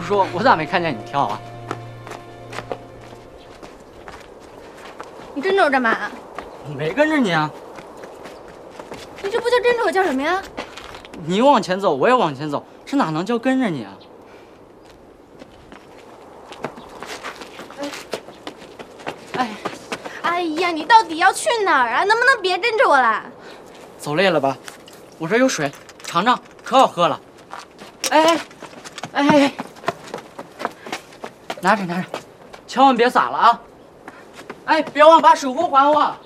说，我咋没看见你跳啊？ 你跟着我干嘛？ 我没跟着你啊。 你这不叫跟着我，叫什么呀？ 你往前走，我也往前走，这哪能叫跟着你啊？ 哎呀，你到底要去哪儿啊？能不能别跟着我啦？ 走累了吧？我这有水，尝尝，可好喝了。哎，拿着，千万别洒了啊！哎，别忘把水壶还我。